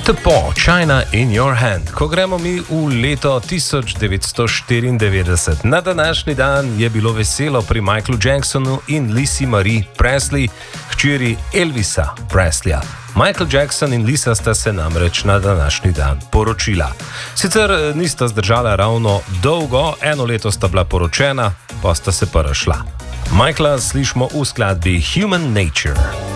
Tepo, China in your hand. Ko gremo mi v leto 1994, na današnji dan je bilo veselo pri Michaelu Jacksonu in Lisi Marie Presley, hčeri Elvisa Presleya. Michael Jackson in Lisa sta se namreč na današnji dan poročila. Sicer nista zdržala ravno dolgo, 1 leto sta bila poročena, pa sta se pa razšla. Michaela slišimo v skladbi Human Nature.